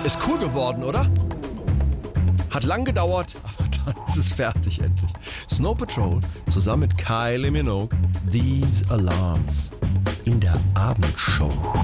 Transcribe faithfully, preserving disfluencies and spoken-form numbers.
Ist cool geworden, oder? Hat lang gedauert, aber dann ist es fertig endlich. Snow Patrol zusammen mit Kylie Minogue, These Alarms in der Abendshow.